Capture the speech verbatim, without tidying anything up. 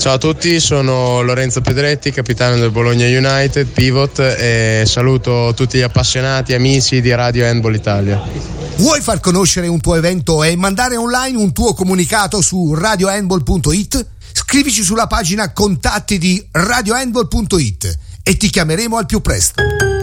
Ciao a tutti, sono Lorenzo Pedretti, capitano del Bologna United, pivot, e saluto tutti gli appassionati, amici di Radio Handball Italia. Vuoi far conoscere un tuo evento e mandare online un tuo comunicato su radio handball punto it? Scrivici sulla pagina contatti di radio handball punto it e ti chiameremo al più presto.